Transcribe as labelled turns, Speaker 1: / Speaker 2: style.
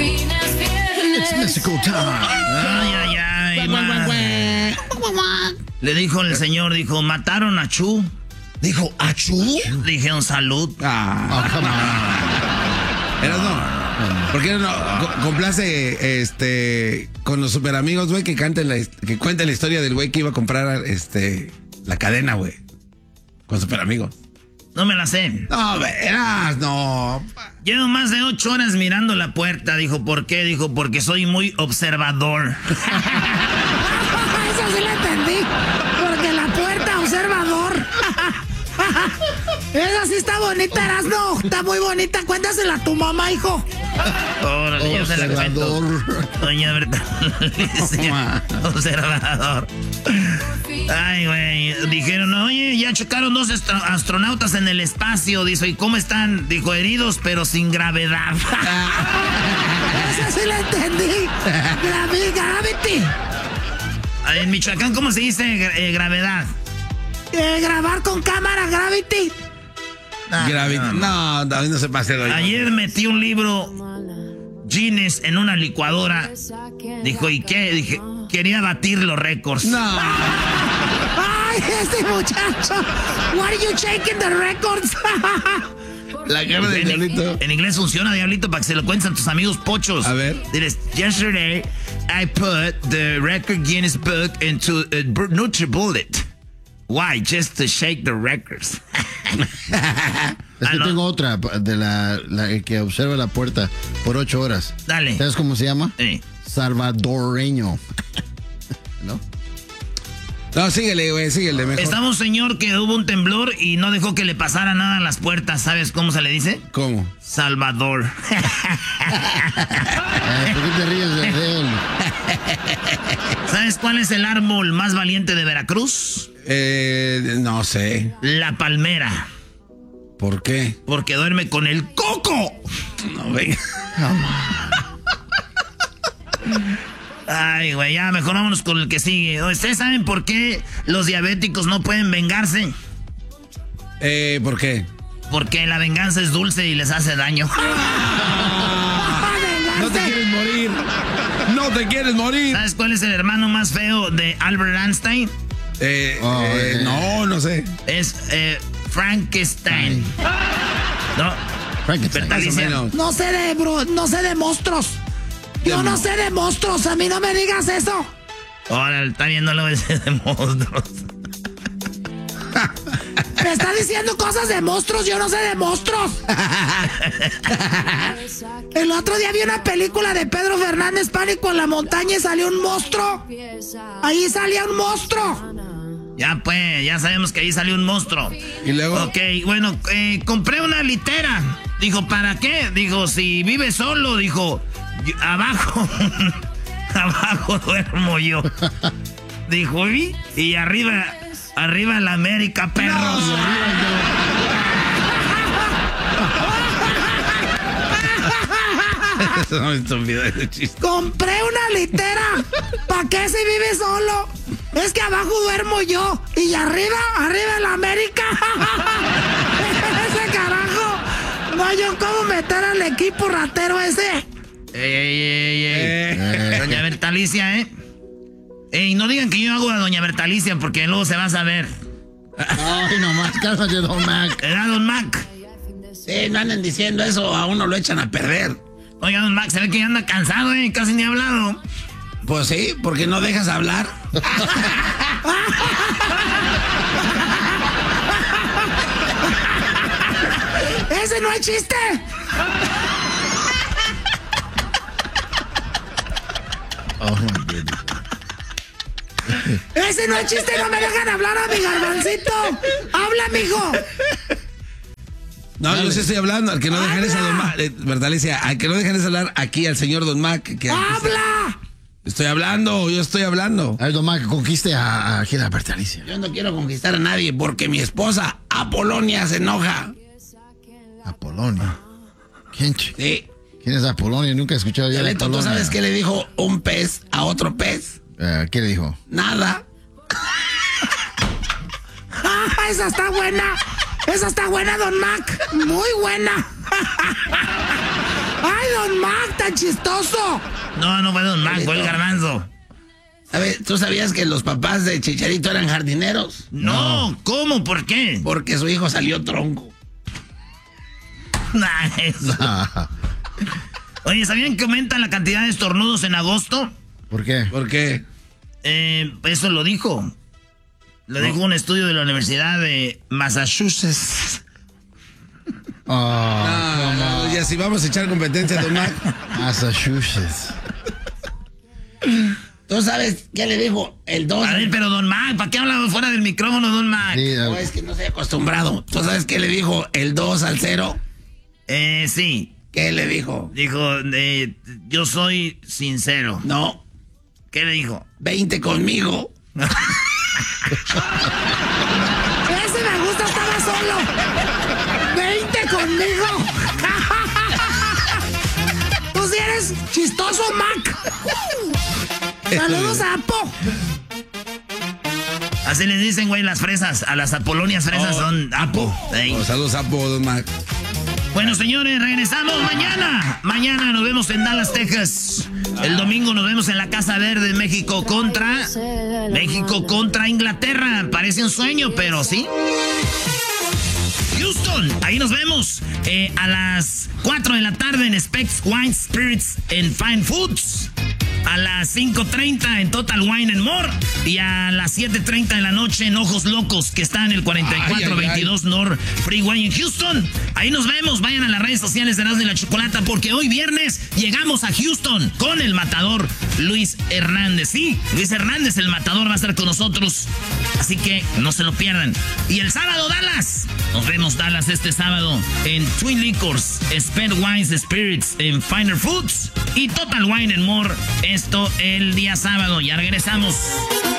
Speaker 1: It's Mexico time.
Speaker 2: Ay, ay, ay. Le dijo el señor, dijo, mataron a Chu.
Speaker 3: Dijo, ¿a Chu?
Speaker 2: Dijeron salud.
Speaker 1: Oh, come on.
Speaker 3: No. ¿Por qué no complace con los super amigos, güey, que cuenten la historia del güey que iba a comprar la cadena, güey? Con super amigos.
Speaker 2: No me la sé.
Speaker 3: No, verás, no.
Speaker 2: Llevo más de 8 horas mirando la puerta. Dijo, ¿por qué? Dijo, porque soy muy observador.
Speaker 4: Eso sí la entendí. Porque la puerta, observador. Esa sí está bonita, Erasno. Está muy bonita. Cuéntasela a tu mamá, hijo.
Speaker 2: Órale, yo se la cuento. Doña Bertalicia. Observador. Ay, güey. Dijeron, oye, ya chocaron 2 astronautas en el espacio. Dijo, ¿y cómo están? Dijo, heridos, pero sin gravedad.
Speaker 4: Esa sí la entendí. Gravity.
Speaker 2: En Michoacán, ¿cómo se dice gravedad?
Speaker 4: Grabar con cámara, Gravity.
Speaker 3: No, David, no se pase.
Speaker 2: Ayer metí un libro Guinness en una licuadora. Dijo, ¿y qué? Dije, quería batir los récords.
Speaker 3: No.
Speaker 4: Ay, este muchacho. Why are you shaking the records?
Speaker 3: La cara del Diablito.
Speaker 2: En inglés funciona, Diablito, para que se lo cuenten a tus amigos pochos.
Speaker 3: A ver.
Speaker 2: Diles, yesterday I put the record Guinness book into a NutriBullet. Why? Just to shake the records.
Speaker 1: Es que tengo otra de la que observa la puerta por 8 horas.
Speaker 2: Dale.
Speaker 1: ¿Sabes cómo se llama?
Speaker 2: Sí.
Speaker 1: Salvadoreño. ¿No?
Speaker 3: No, síguele, güey, síguele mejor.
Speaker 2: Estaba un señor que hubo un temblor y no dejó que le pasara nada a las puertas. ¿Sabes cómo se le dice?
Speaker 3: ¿Cómo?
Speaker 2: Salvador.
Speaker 1: ¿Por qué te ríes de él?
Speaker 2: ¿Sabes cuál es el árbol más valiente de Veracruz?
Speaker 3: No sé.
Speaker 2: La palmera.
Speaker 3: ¿Por qué?
Speaker 2: Porque duerme con el coco.
Speaker 3: No, venga.
Speaker 2: Ay, güey, ya mejor vámonos con el que sigue. ¿Ustedes saben por qué los diabéticos no pueden vengarse?
Speaker 3: ¿Por qué?
Speaker 2: Porque la venganza es dulce y les hace daño.
Speaker 3: No te quieres morir. No te quieres morir.
Speaker 2: ¿Sabes cuál es el hermano más feo de Albert Einstein?
Speaker 3: No sé.
Speaker 2: Es Frankenstein. ¿No?
Speaker 1: Frankenstein.
Speaker 4: No sé de monstruos. Yo no sé de monstruos. A mí no me digas eso.
Speaker 2: Ahora está viendo lo de monstruos.
Speaker 4: Me está diciendo cosas de monstruos. Yo no sé de monstruos. El otro día vi una película de Pedro Fernández, Pánico en la montaña, y salió un monstruo. Ahí salía un monstruo.
Speaker 2: Ya pues, ya sabemos que ahí salió un monstruo.
Speaker 3: Y luego.
Speaker 2: Ok, bueno, compré una litera. Dijo, ¿para qué? Dijo, si vive solo, dijo, abajo, abajo duermo yo. Dijo, y arriba la América, perros.
Speaker 3: No, estúpido ese chiste.
Speaker 4: Compré una litera. ¿Para qué si vive solo? Es que abajo duermo yo. Y arriba la América. Ese carajo. No, yo cómo meter al equipo ratero ese.
Speaker 2: Ey. Doña Bertalicia, Ey, no digan que yo hago a Doña Bertalicia porque luego se va a saber.
Speaker 1: Ay, nomás, cálmate, Don Mac.
Speaker 2: ¿Era Don Mac?
Speaker 3: Sí, no anden diciendo eso, a uno lo echan a perder.
Speaker 2: Oiga, Don Mac, se ve que ya anda cansado, casi ni ha hablado.
Speaker 3: Pues sí, porque no dejas hablar.
Speaker 4: ¡Ese no es chiste!
Speaker 1: Oh, my goodness.
Speaker 4: ¡Ese no es chiste! ¡No me dejan hablar a mi garbancito! ¡Habla, mijo!
Speaker 3: No, yo sí estoy hablando, al que no dejares a Don Mac, Bertalicia, al que no dejares hablar aquí al señor Don Mac.
Speaker 4: ¡Habla!
Speaker 3: Yo estoy hablando.
Speaker 1: A ver, Don Mac, conquiste a la Bertalicia.
Speaker 3: Yo no quiero conquistar a nadie porque mi esposa, Apolonia, se enoja.
Speaker 1: Apolonia. ¿Quién?
Speaker 3: Sí.
Speaker 1: ¿Quién es Apolonia? Nunca he escuchado ya de
Speaker 3: ¿Tú
Speaker 1: Apolonia.
Speaker 3: sabes qué le dijo un pez a otro pez?
Speaker 1: ¿Qué le dijo?
Speaker 3: Nada.
Speaker 4: ¡Esa está buena! ¡Esa está buena, Don Mac! ¡Muy buena! ¡Ay, Don Mac, tan chistoso!
Speaker 2: No fue Don Mac, fue el Garbanzo.
Speaker 3: A ver, ¿tú sabías que los papás de Chicharito eran jardineros?
Speaker 2: No, ¿cómo? ¿Por qué?
Speaker 3: Porque su hijo salió tronco.
Speaker 2: Eso. Oye, ¿sabían que aumenta la cantidad de estornudos en agosto?
Speaker 1: ¿Por qué?
Speaker 3: ¿Por qué?
Speaker 2: Eso lo dijo. Lo dijo un estudio de la Universidad de Massachusetts.
Speaker 3: No, y así vamos a echar competencia, Don Mac.
Speaker 1: Massachusetts.
Speaker 3: ¿Tú sabes qué le dijo el 2?
Speaker 2: A ver, pero Don Mac, ¿para qué hablaba fuera del micrófono, Don Mac?
Speaker 1: Sí,
Speaker 3: No, es que no estoy acostumbrado. ¿Tú sabes qué le dijo el 2 al 0?
Speaker 2: Sí.
Speaker 3: ¿Qué le dijo?
Speaker 2: Dijo, yo soy sincero.
Speaker 3: No.
Speaker 2: ¿Qué le dijo?
Speaker 3: 20 conmigo.
Speaker 4: Ese me gusta, estaba solo. 20 conmigo. Tú sí eres chistoso, Mac. Saludos a Apo.
Speaker 2: Así les dicen, güey, las fresas. A las apolonias fresas son Apo.
Speaker 3: Saludos, Apo, Don Mac.
Speaker 2: Bueno, señores, regresamos mañana. Mañana nos vemos en Dallas, Texas. El domingo nos vemos en la Casa Verde, México contra Inglaterra. Parece un sueño, pero sí. Houston, ahí nos vemos a las 4 de la tarde en Specs Wine Spirits and Fine Foods. A las 5:30 en Total Wine and More. Y a las 7:30 de la noche en Ojos Locos, que está en el 4422 North Freeway en Houston. Ahí nos vemos. Vayan a las redes sociales de Erasmo y la Chocolata, porque hoy viernes llegamos a Houston con el matador Luis Hernández. Sí, Luis Hernández, el matador, va a estar con nosotros. Así que no se lo pierdan. Y el sábado, Dallas. Nos vemos, Dallas, este sábado en Twin Liquors, Sped Wines Spirits en Finer Foods y Total Wine and More. Esto el día sábado. Ya regresamos.